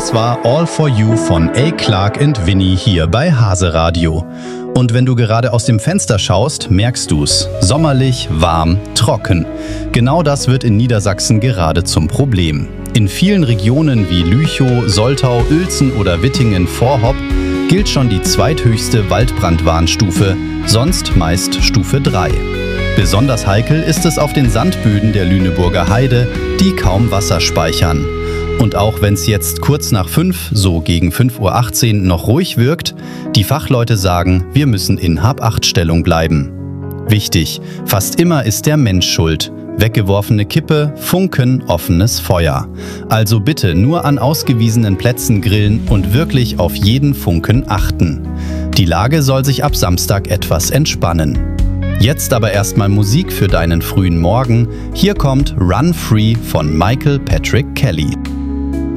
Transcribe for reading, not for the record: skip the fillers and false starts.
Das war All For You von A. Clark and Vinny hier bei Hase Radio. Und wenn du gerade aus dem Fenster schaust, merkst du's. Sommerlich, warm, trocken. Genau das wird in Niedersachsen gerade zum Problem. In vielen Regionen wie Lüchow, Soltau, Uelzen oder Wittingen-Vorhopp gilt schon die zweithöchste Waldbrandwarnstufe, sonst meist Stufe 3. Besonders heikel ist es auf den Sandböden der Lüneburger Heide, die kaum Wasser speichern. Und auch wenn es jetzt kurz nach 5, so gegen 5:18 Uhr noch ruhig wirkt, die Fachleute sagen, wir müssen in Hab-Acht-Stellung bleiben. Wichtig, fast immer ist der Mensch schuld. Weggeworfene Kippe, Funken, offenes Feuer. Also bitte nur an ausgewiesenen Plätzen grillen und wirklich auf jeden Funken achten. Die Lage soll sich ab Samstag etwas entspannen. Jetzt aber erstmal Musik für deinen frühen Morgen. Hier kommt Run Free von Michael Patrick Kelly.